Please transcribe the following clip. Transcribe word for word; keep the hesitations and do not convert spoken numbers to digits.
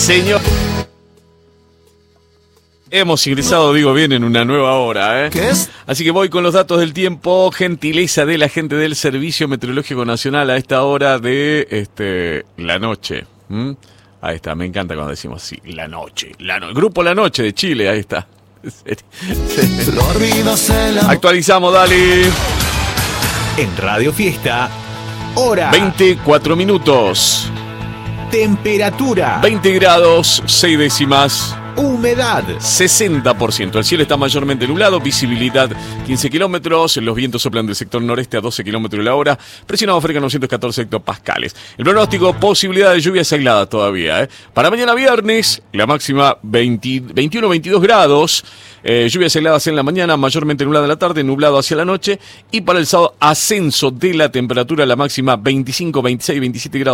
señor. Hemos ingresado, digo bien, en una nueva hora, ¿eh? ¿Qué es? Así que voy con los datos del tiempo. Gentileza de la gente del Servicio Meteorológico Nacional a esta hora de este la noche. ¿Mm? Ahí está, me encanta cuando decimos así, la noche. La no- Grupo La Noche de Chile, ahí está. Actualizamos, dale. En Radio Fiesta, hora. veinticuatro minutos. Temperatura. veinte grados, seis décimas. Humedad. sesenta por ciento. El cielo está mayormente nublado, visibilidad quince kilómetros, los vientos soplan del sector noreste a doce kilómetros la hora, presión atmosférica novecientos catorce hectopascales. El pronóstico, posibilidad de lluvias aisladas todavía. ¿eh? Para mañana viernes, la máxima veinte, veintiuno veintidós grados, eh, lluvias aisladas en la mañana, mayormente nublada en la tarde, nublado hacia la noche, y para el sábado, ascenso de la temperatura, la máxima veinticinco, veintiséis, veintisiete grados.